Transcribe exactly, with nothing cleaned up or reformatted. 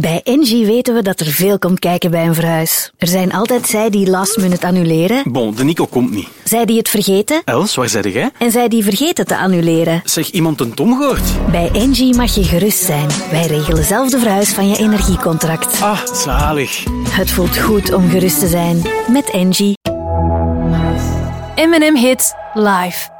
Bij Engie weten we dat er veel komt kijken bij een verhuis. Er zijn altijd zij die last minute annuleren. Bon, de Nico komt niet. Zij die het vergeten. Els, waar zei jij? En zij die vergeten te annuleren. Zeg, iemand een Tom gehoord? Bij Engie mag je gerust zijn. Wij regelen zelf de verhuis van je energiecontract. Ah, zalig. Het voelt goed om gerust te zijn. Met Engie. M en M Hits live.